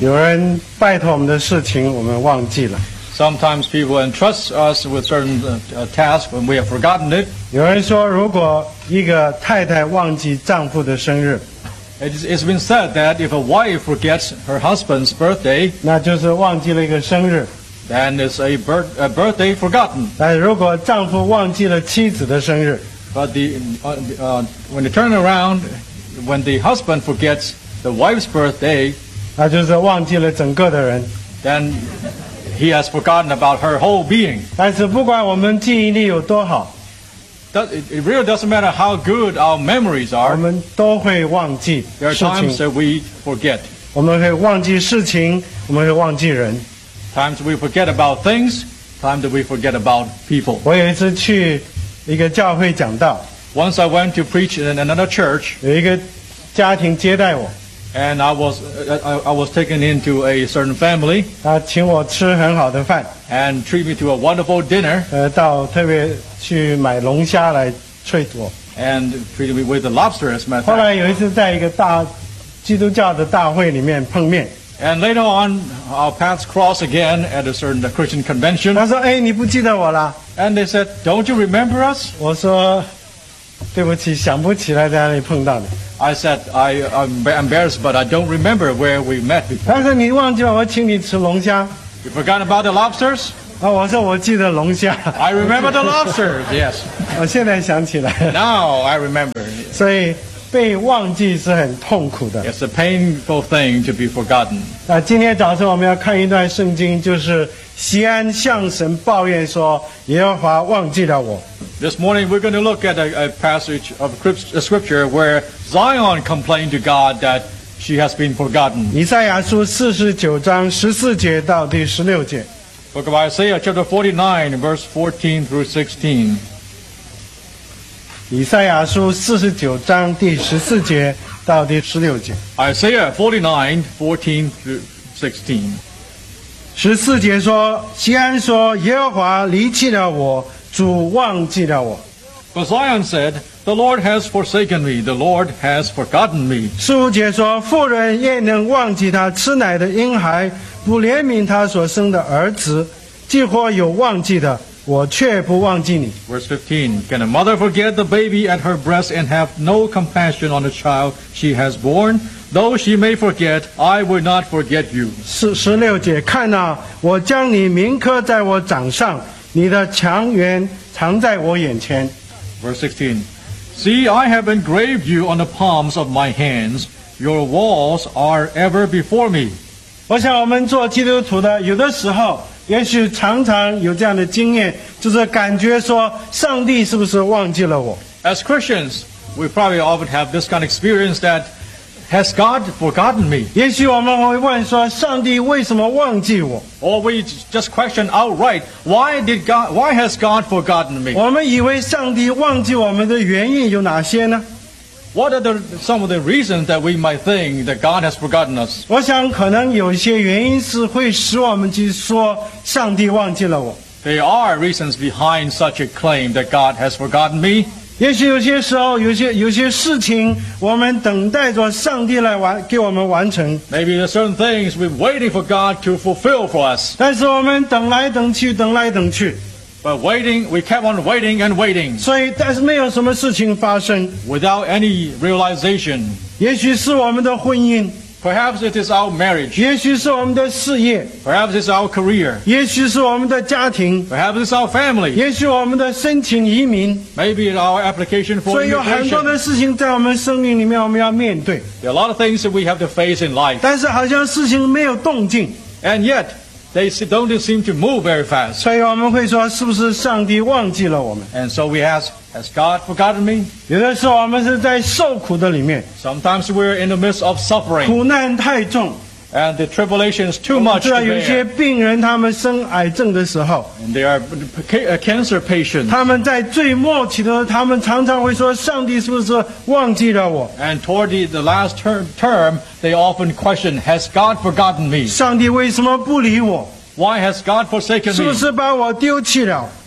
有人拜托我们的事情，我们忘记了。 Sometimes people entrust us with certain tasks when we have forgotten it. 有人说，如果一个太太忘记丈夫的生日， It's been said that if a wife forgets her husband's birthday, 那就是忘记了一个生日。 then it's a birthday forgotten. 但如果丈夫忘记了妻子的生日， But when you turn around, when the husband forgets the wife's birthday, 那就是忘记了整个的人。 then he has forgotten about her whole being. 但是不管我们记忆力有多好， It really doesn't matter how good our memories 我 are. 们都会忘记 There are 事 times 情。 that we forget. 我们会忘记事情，我们会忘记人。 Times we forget about things. Times that we forget about people. 我有一次去一个教会讲道， Once I went to preach in another church, 有一个家庭接待我， and I was taken into a certain family 他请我吃很好的饭， and treat me to a wonderful dinner 到特别去买龙虾来催我。 and treated me with the lobster as a matter of 后 fact. 来有一次在一个大基督教的大会里面碰面， And later on, our paths crossed again at a certain Christian convention. 他说：“哎，你不记得我啦？” And they said, "Don't you remember us?" 我说：“对不起，想不起来在哪里碰到你。 I said, I'm embarrassed, but I don't remember where we met before. 他说：“你忘记了，我请你吃龙虾。 You forgot about the lobsters?" 啊，我说：“我记得龙虾。 I remember the lobsters, yes. 我现在想起来， Now I remember. 所以被忘记是很痛苦的。 It's a painful thing to be forgotten. 今天早晨我们要看一段圣经，就是西安向神抱怨说：“耶和华忘记了我。” This morning we're going to look at a passage of scripture where Zion complained to God that she has been forgotten. 以赛亚书49章14节到第16节。 Book of Isaiah chapter 49 verse 14 through 16. 以赛亚书49章第14节到第16节。 Isaiah 49, 14 through 16. 14节说：“西安说，耶和华离弃了我，主忘记了我。” But Zion said, "The Lord has forsaken me, the Lord has forgotten me." 15节说：“妇人也能忘记她吃奶的婴孩，不怜悯她所生的儿子。既或有忘记的，我却不忘记你。” Verse 15, "Can a mother forget the baby at her breast and have no compassion on the child she has born? Though she may forget, I will not forget you." 16节，看哪，我将你铭刻在我掌上，你的强援藏在我眼前。 Verse 16, "See, I have engraved you on the palms of my hands. Your walls are ever before me." 我想我们做基督徒的，有的时候也许常常有这样的经验，就是感觉说，上帝是不是忘记了我？ As Christians, we probably often have this kind of experience that, has God forgotten me? 也许我们会问说，上帝为什么忘记我？ Or we just question outright, why has God forgotten me? 我们以为上帝忘记我们的原因有哪些呢？ What are some of the reasons that we might think that God has forgotten us? 我想可能有一些原因是会使我们去说上帝忘记了我。 There are reasons behind such a claim that God has forgotten me. 也许有些时候，有些事情，我们等待着上帝来给我们完成。 Maybe there are certain things we're waiting for God to fulfill for us. 但是我们等来等去，等来等去， But we kept on waiting and waiting 所以但是没有什么事情发生。 without any realization. 也许是我们的婚姻， Perhaps it is our marriage. 也许是我们的事业， Perhaps it's our career. 也许是我们的家庭， Perhaps it's our family. 也许我们的申请移民。 Maybe it's our application for 所以有很多 immigration. 的事情在我们生命里面，我们要面对。 There are a lot of things that we have to face in life. 但是好像事情没有动静， And yet, they don't seem to move very fast. 所以我们会说，是不是上帝忘记了我们？ And so we ask, has God forgotten me? 有的时候我们是在受苦的里面， Sometimes we're in the midst of suffering. 苦难太重。 And the tribulation is too 我们 much 知 to 道有一些 bear. 病人，他们生癌症的时候， And they are cancer patients. 他们在最末期的时候，他们常常会说：“上帝是不是忘记了我？ And toward the last term, they often question, has God forgotten me? 上帝为什么不理我？ Why has God forsaken 是不 me? 是把我丢弃了？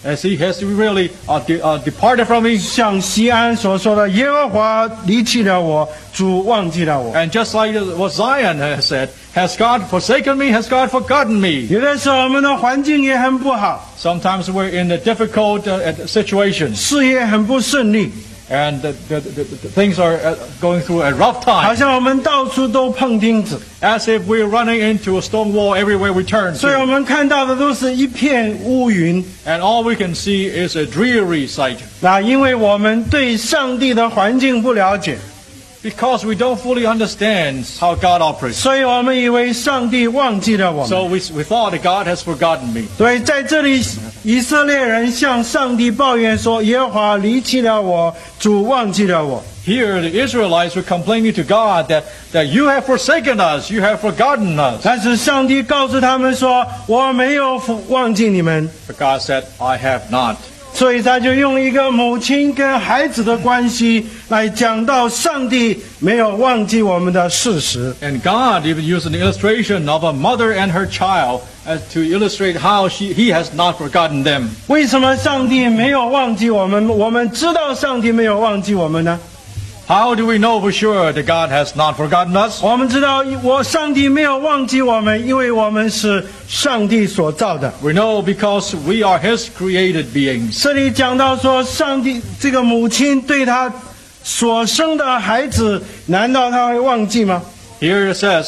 as he has really departed from me. 像西安所说的，耶和华离弃了我，主忘记了我。 And just like what Zion has said, has God forsaken me? Has God forgotten me? 有的时候我们的环境也很不好， Sometimes we're in a difficult situations, 事业很不顺利， and the things are going through a rough 好 time, 像我们到处都碰钉子， as if we're running into a stone wall everywhere we turn 所以我 to. 们看到的都是一片乌云。 And all we can see is a dreary sight, 那因为我们对上帝的环境不了解， because we don't fully understand how God operates. 所以我们以为上帝忘记了我们。 So we thought that God has forgotten me. 所以在这里，以色列人向上帝抱怨说：“耶和华离弃了我，主忘记了我。” Here, the Israelites were complaining to God that you have forsaken us, you have forgotten us. 但是上帝告诉他们说：“我没有忘记你们。 But God said, I have not. ” 所以他就用一个母亲跟孩子的关系来讲到上帝没有忘记我们的事实。 And God even used an illustration of a mother and her child to illustrate how He has not forgotten them. 为什么上帝没有忘记我们？我们知道上帝没有忘记我们呢？ How do we know for sure that God has not forgotten us? 我们知道，上帝没有忘记我们，因为我们是上帝所造的。 We know because we are His created beings. 这里讲到说，上帝这个母亲对他所生的孩子，难道他会忘记吗？ Here it says,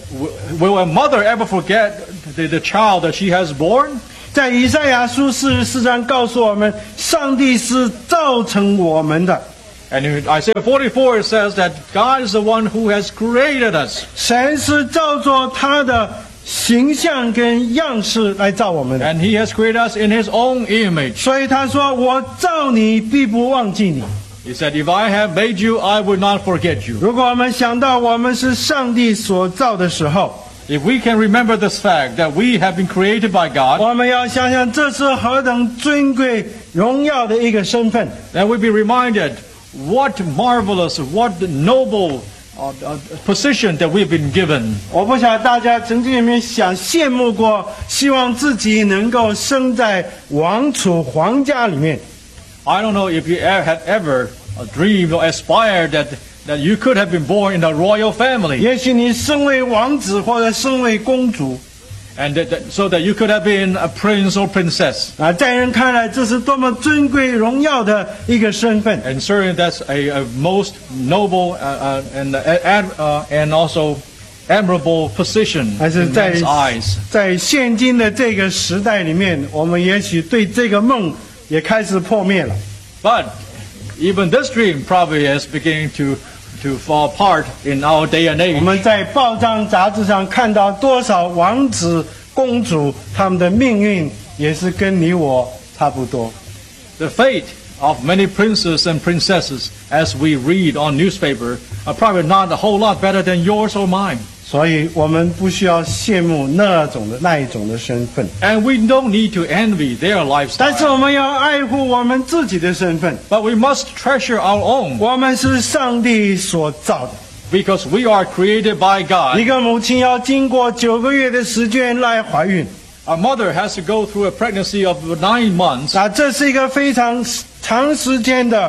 will a mother ever forget the child that she has born? 在以赛亚书44章告诉我们，上帝是造成我们的。 And in Isaiah 44 it says that God is the one who has created us. 神是照着他的形象跟样式来造我们的， And He has created us in His own image. 所以他说：“我造你，必不忘记你。” He said, if I have made you, I will not forget you. 如果我们想到我们是上帝所造的时候， If we can remember this fact that we have been created by God, 我们要想想这是何等尊贵荣耀的一个身份。 then we'll be reminded what marvelous, what noble position that we've been given. 我不晓得大家曾经有没有羡慕过，希望自己能够生在王储皇家里面。 I don't know if you had ever dreamed or aspired that you could have been born in a royal family, 也许你身为王子或者身为公主， and so that you could have been a prince or princess. 在人看来这是多么尊贵荣耀的一个身份。 And certainly that's a most noble and also admirable position 但是 in man's eyes. 在现今的这个时代里面，我们也许对这个梦也开始破灭了。 But even this dream probably is beginning to fall apart in our day and 我 age. 们在报章杂志上看到多少王子公主，他们的命运也是跟你我差不多。 The fate of many princes and princesses, as we read on newspaper, are probably not a whole lot better than yours or mine. 所以我们不需要羡慕那一种的身份， And we don't need to envy their 但是 lifestyle. 我们要爱护我们自己的身份。 But we must treasure our own 我们是上帝所造的。 because we are created by 一 God. 个母亲要经过9个月的时间来怀孕， A mother has to go through a pregnancy of 9 months. 这是一个非常长时间的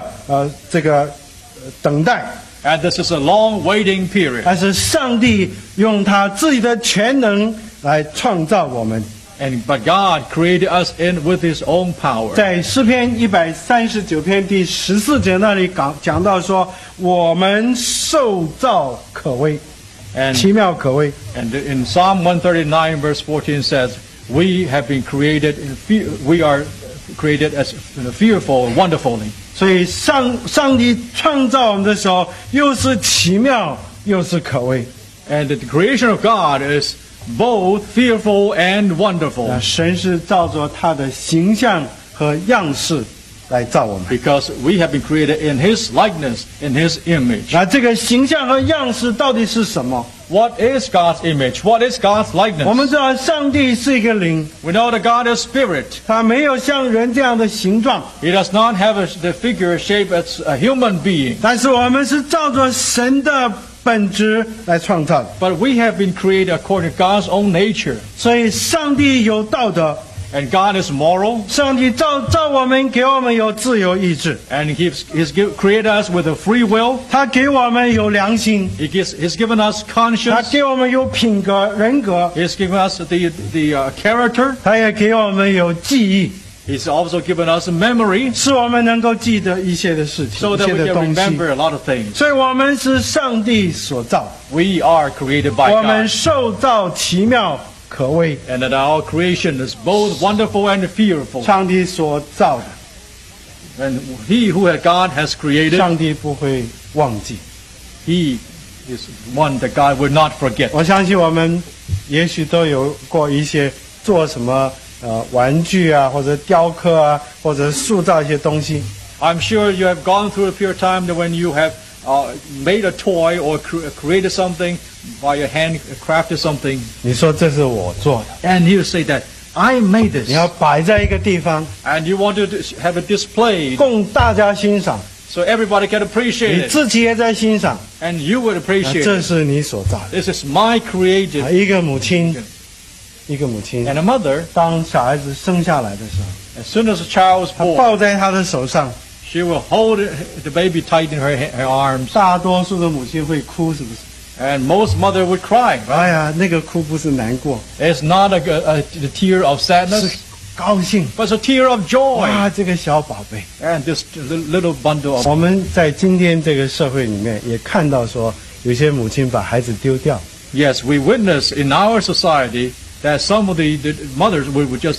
等待。 And this is a long waiting period. 但是上帝用他自己的全能来创造我们。 But God created us with His own power. 在诗篇139篇第14节那里讲到说，我们受造可畏， And 奇妙可畏。 in Psalm 139 verse 14 says, we have been created, we are created as fearful and wonderfully. 所以上帝创造我们的时候，又是奇妙又是可畏。 And the creation of God is both fearful and wonderful. 神是照着他的形象和样式来造我们。 Because we have been created in His likeness, in His image. 这个形象和样式到底是什么？ What is God's image? What is God's 我们 likeness? 知道上帝是一个灵， We know that God is spirit. 他没有像人这样的形状， He does not have the figure shape as a human being. 但是我们是照着神的本质来创造的。 But we have been created according to God's own nature. 所以上帝有道德， And God is moral, 上帝造我们，给我们有自由意志， and He's created us with a free will. 他给我们有良心， He's given us 他 conscience. 给我们有品格人格， He's given us the character. 他也给我们有记忆， He's also given us memory 使我们能够记得一些的事情， so 一 that 些 we 的 can 东西。 remember a lot of things. 所以我们是上帝所造， We are created by 我们 God, 受造奇妙可畏， and that our creation is both wonderful and fearful. 上帝所造的， And He who God has created, 上帝不会忘记。 He is one that God will not forget. 我相信我们也许都有过一些做什么玩具啊，或者雕刻啊，或者塑造一些东西。 I'm sure you have gone through a period of time that when you have made a toy or created something by your hand, crafted something, 你说这是我做的， and you say that I made this, 你要摆在一个地方 and you want to have it displayed 供大家欣赏， so everybody can 你 appreciate it, 自己也在欣赏， and you would 那 appreciate 这 it. 是你所造的。 This is my created. 一个母亲，一个母亲， And a mother, 当小孩子生下来的时候， as soon as a child was 她 born, 抱在她的手上， she will hold the baby tight in her arms, 大多数的母亲会哭，是不是？ and most mother would cry. 哎呀，那个哭不是难过， It's not a tear of 是 sadness, 高兴。 but it's a tear of joy. 哇，这个小宝贝！ And this little bundle of 我们在今天这个社会里面也看到说，有些母亲把孩子丢掉， Yes, we witness in our society that some of the mothers would just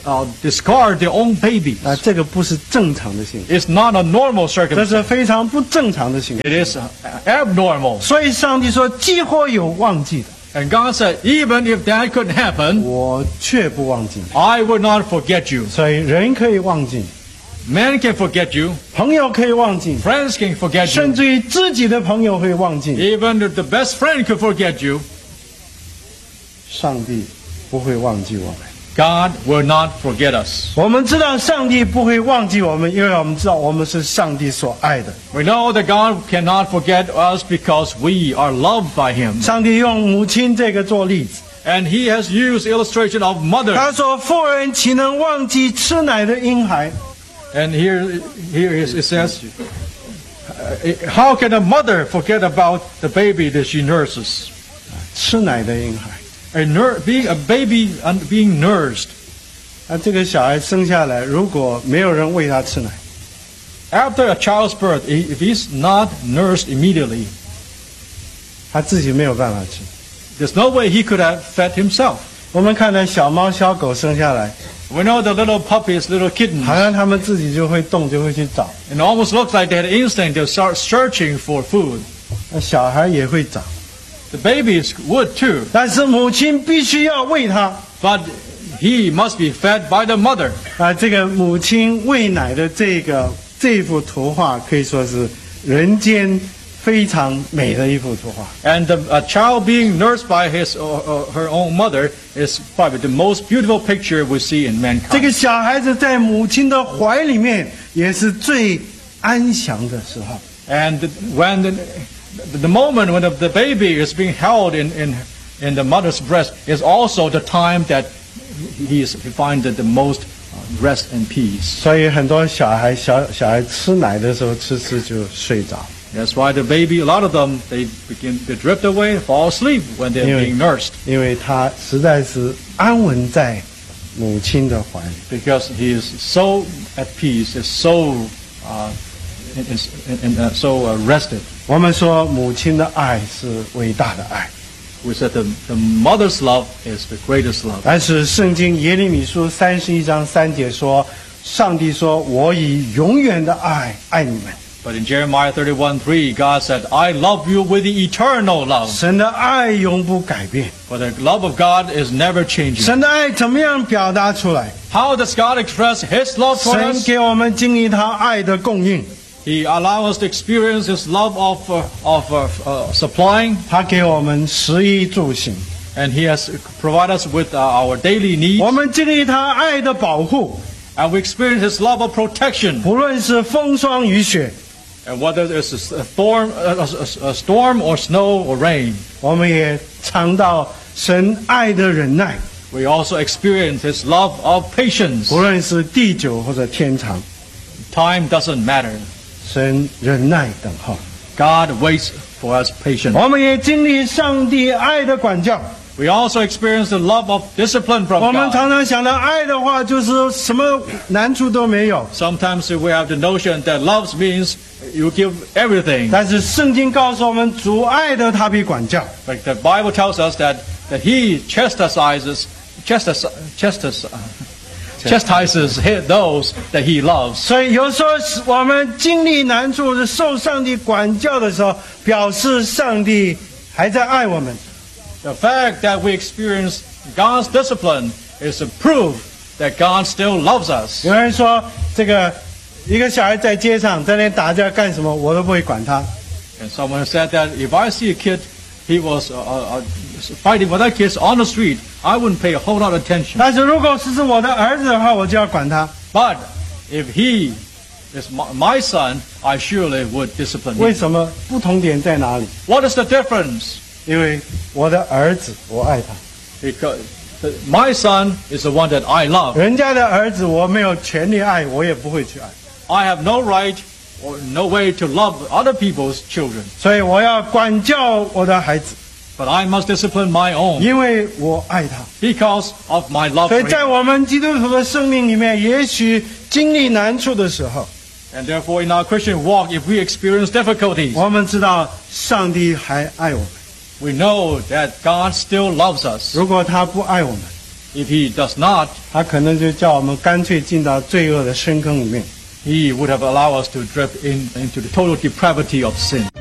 discard their own babies. 这个不是正常的行为， It's not a normal 这 circumstance. 是非常不正常的行为。 It is abnormal. 所以上帝说，既或有忘记的， And God said, even if that couldn't happen, 我却不忘记你。 I would not forget you. 所以人可以忘记， Man can forget you. 朋友可以忘记， Friends can forget 甚 you. 至于自己的朋友会忘记， Even the best friend could forget you. 上帝不会忘记我们。 God will not forget us. 我们知道上帝不会忘记我们，因为我们知道我们是上帝所爱的。 We know that God cannot forget us because we are loved by Him. 上帝用母亲这个做例子， And He has used illustration of mother. 他说：“妇人岂能忘记吃奶的婴孩？ And here it says, how can a mother forget about the baby that she nurses? 吃奶的婴孩。” Being a baby and being nursed. 这个小孩生下来，如果没有人喂他吃奶， After a child's birth, if he's not nursed immediately, 他自己没有办法吃。 there's no way he could have fed himself. 我们看到小猫小狗生下来， We know the little puppies, little kittens, 好像他们自己就会动，就会去找。 and it almost looks like they had instinct to start searching for food. 那小孩也会找， The babies would too, 但是母亲必须要喂他。 but he must be fed by the mother. 这个母亲喂奶的这幅图画，可以说是人间非常美的一幅图画。 And a child being nursed by his or her own mother is probably the most beautiful picture we see in 这 mankind. 个小孩子在母亲的怀里面，也是最安详的时候。 And when the moment when the baby is being held in the mother's breast is also the time that he finds the most rest and peace. 所以很多小孩吃奶的时候，吃就睡着， That's why the baby, a lot of them, they begin to drift away, fall asleep when they're Yeah. being nursed 因为他实在是安稳在母亲的怀里。 because he is so at peace, is so rested. 我们说母亲的爱是伟大的爱， We said the mother's love is the greatest love. 但是圣经耶利米书31章3节说，上帝说：“我以永远的爱爱你们。” But in Jeremiah 31:3, God said, I love you with the eternal love. 神的爱永不改变。 For the love of God is never changing. 神的爱怎么样表达出来？ How does God express His love for 神 us? 给我们经历他爱的供应， He allows us to experience His love of supplying, 他给我们食衣住行， and He has provided us with our daily needs. 我们经历他爱的保护， And we experience His love of protection. 不论是风霜雨雪， And whether it's a storm or snow or rain, 我们也尝到神爱的忍耐。 we also experience His love of patience. 无论是地久或者天长， Time doesn't matter. 神忍耐等候。 God waits for us patiently. 我们也经历上帝爱的管教。 We also experience the love of discipline 我 from 们 God. 常常想到爱的话，就是什么难处都没有。 Sometimes we have the notion that love means you give everything. 但是圣经告诉我们，主爱的他必管教。 But the Bible tells us that He chastises those that He loves. 所以有时候我们经历难处、受上帝管教的时候，表示上帝还在爱我们。 The fact that we experience God's discipline is a proof that God still loves us. 有人说，这个一个小孩在街上在那打架干什么，我都不会管他。 And someone said that if I see a kid, he was fighting with other kids on the street, I wouldn't pay a whole lot of attention. 但是如果是我的儿子的话，我就要管他。 But if he is my son, I surely would discipline 为 him. 什么？不同点在哪里？ What is the difference? 因为我的儿子，我爱他； Because my son is the one that I love. 人家的儿子，我没有权利爱，我也不会去爱。 I have no right or no way to love other people's children. 所以我要管教我的孩子， But I must discipline my own 因为我爱他。 because of my love 所 for 以在 him. 我们基督徒的生命里面，也许经历难处的时候， And therefore, in our Christian walk, if we experience difficulties, 我们知道上帝还爱我们。 we know that God still loves us. 如果他不爱我们， If He does not, 他可能就叫我们干脆进到罪恶的深坑里面。 He would have allowed us to drift into the total depravity of sin.